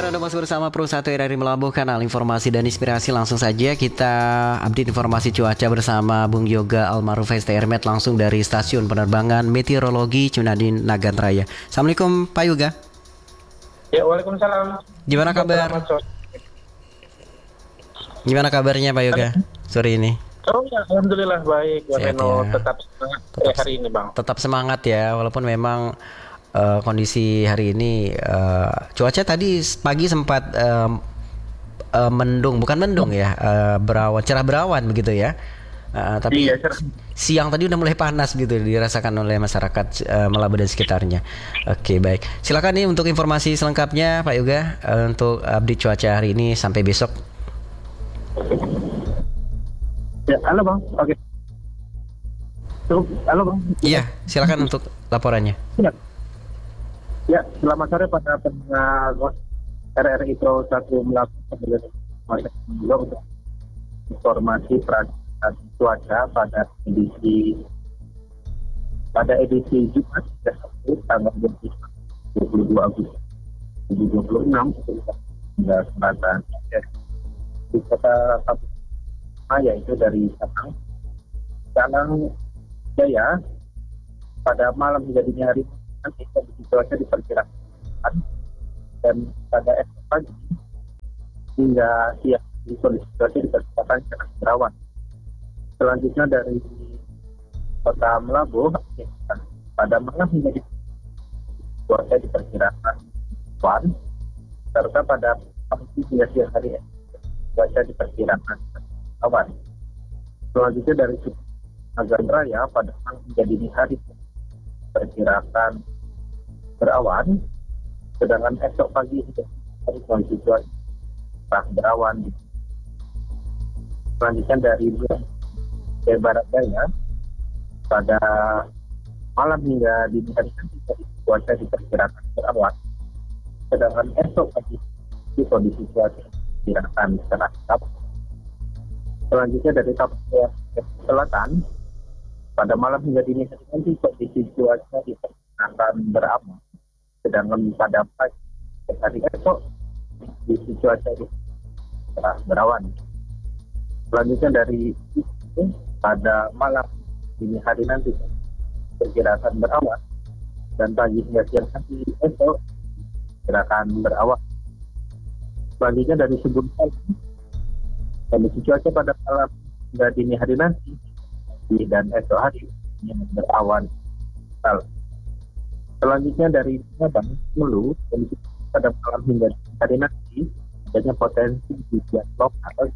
Anda masih bersama Pro 1 RRI Melabuh, kanal informasi dan inspirasi. Langsung saja kita update informasi cuaca bersama Bung Yoga Almaruf STRMet langsung dari Stasiun Penerbangan Meteorologi Cunadin Nagan Raya. Assalamualaikum Pak Yoga. Ya, waalaikumsalam. Gimana kabar? Gimana kabarnya Pak Yoga sore ini? Oh ya, alhamdulillah baik. Sehat Bang ya. tetap semangat hari ini, Bang. Tetap semangat ya, walaupun memang kondisi hari ini cuaca tadi pagi sempat mendung, bukan mendung ya, berawan, cerah berawan begitu ya. Tapi Iya, siang tadi udah mulai panas gitu dirasakan oleh masyarakat Melabuh dan sekitarnya. Oke, baik. Silakan nih untuk informasi selengkapnya Pak Yoga, untuk update cuaca hari ini sampai besok. Ya, halo Bang. Oke. Halo Bang. Iya, silakan untuk laporannya. Ya. Ya, selamat sore pada pendengar RRI Pro 1 melakukan untuk informasi perhatian cuaca pada edisi Jumat tanggal 22 Agustus 2026 hingga selatan di kota Sabah, yaitu dari Sanang Jaya pada malam hingga dini hari nanti kondisi cuaca diperkirakan, dan pada esok pagi hingga siang kondisi cuaca diperkirakan cerah berawan. Selanjutnya dari kota Melabuh, pada malam hingga cuaca diperkirakan awan, serta pada pagi hingga siang hari cuaca diperkirakan awan. Selanjutnya dari Nagan Raya pada malam hingga dini hari diperkirakan berawan, sedangkan esok pagi hingga hari kondisi cuaca cerah berawan. Selanjutnya dari Barat Daya pada malam hingga dini hari nanti cuaca diperkirakan berawan, sedangkan esok pagi kondisi cuaca diperkirakan cerah. Selanjutnya dari Papua Selatan pada malam hingga dini hari nanti kondisi cuaca diperkirakan berawan, sedangkan pada pagi hari esok kondisi cuaca cerah berawan. Selanjutnya dari itu pada malam dini hari nanti perkirakan berawan, dan pagi hingga siang nanti esok perkirakan berawan. Selanjutnya dari sebelum kondisi cuaca pada malam hingga dini hari nanti dan esok hari yang berawan. Selanjutnya dari Sabang Hulu, kondisi pada malam hingga dini hari nanti adanya potensi hujan lokal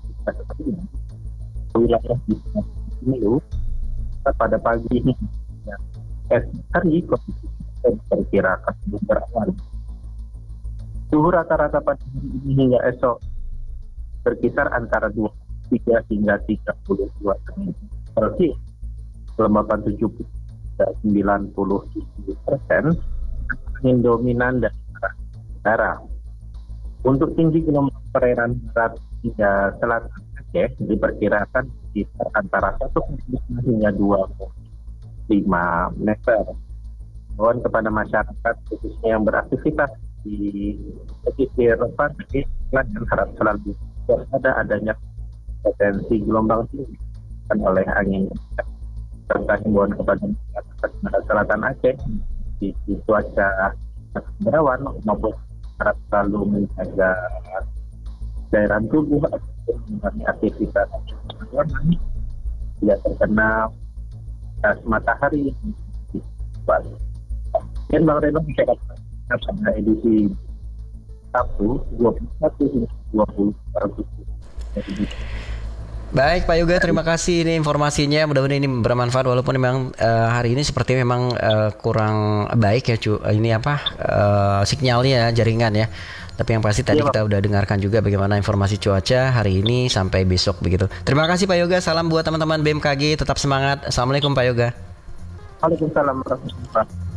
wilayah di Hulu pada pagi ini esok hari kondisi diperkirakan berawan. Suhu rata-rata pada hari ini hingga esok berkisar antara 23 hingga 32 Celsius, kelembapan 70 hingga 97%, angin dominan dari arah utara. Untuk tinggi gelombang perairan barat hingga selatan Aceh diperkirakan sekitar antara 1,5 hingga 2,5 meter. Mohon kepada masyarakat khususnya yang beraktivitas di pesisir pantai dan harap selalu ada adanya potensi gelombang tinggi oleh angin, serta himbauan kepada masyarakat selatan Aceh di cuaca berawan maupun harap selalu menjaga cairan tubuh ataupun mengurangi aktivitas tidak terkena gas matahari. Dan Bang Reno bisa pada edisi Sabtu 21 hingga 20 Agustus. Baik Pak Yoga, terima kasih ini informasinya. Mudah-mudahan ini bermanfaat, walaupun memang hari ini seperti memang kurang baik ya ini sinyalnya jaringan ya. Tapi yang pasti tadi kita udah dengarkan juga bagaimana informasi cuaca hari ini sampai besok begitu. Terima kasih Pak Yoga, salam buat teman-teman BMKG, tetap semangat. Assalamualaikum Pak Yoga. Waalaikumsalam warahmatullahi wabarakatuh.